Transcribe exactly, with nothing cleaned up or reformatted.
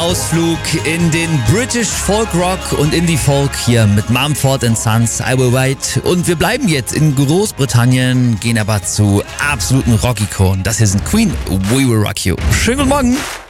Ausflug in den British Folk Rock und Indie Folk hier mit Mumford and Sons, I Will Wait. Und wir bleiben jetzt in Großbritannien, gehen aber zu absoluten Rockikonen. Das hier sind Queen, We Will Rock You. Schönen guten Morgen.